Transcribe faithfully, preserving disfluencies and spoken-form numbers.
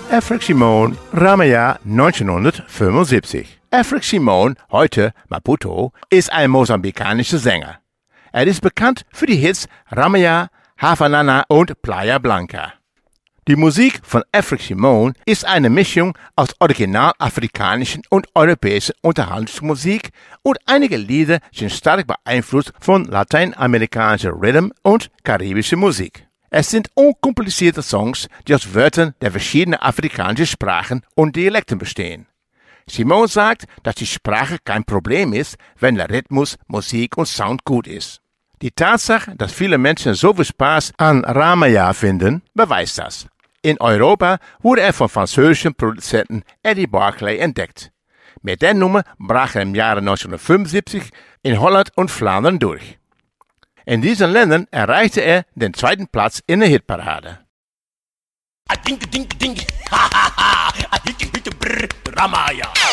Afrique Simone, Ramaya neunzehnhundertfünfundsiebzig. Afrique Simone, heute Maputo, ist ein mosambikanischer Sänger. Er ist bekannt für die Hits Ramaya, Havanana und Playa Blanca. Die Musik von Afrique Simone ist eine Mischung aus original afrikanischen und europäischen Unterhaltungsmusik und einige Lieder sind stark beeinflusst von lateinamerikanischer Rhythm und karibischer Musik. Es sind unkomplizierte Songs, die aus Wörtern der verschiedenen afrikanischen Sprachen und Dialekten bestehen. Simone sagt, dass die Sprache kein Problem ist, wenn der Rhythmus, Musik und Sound gut ist. Die Tatsache, dass viele Menschen so viel Spaß an Ramaya finden, beweist das. In Europa wurde er vom französischen Produzenten Eddie Barclay entdeckt. Mit der Nummer brach er im Jahre neunzehnhundertfünfundsiebzig in Holland und Flandern durch. In diesen Ländern erreichte er den zweiten Platz in der Hitparade. I think, think, think, ha ha ha, I think, think, brr, Ramaya.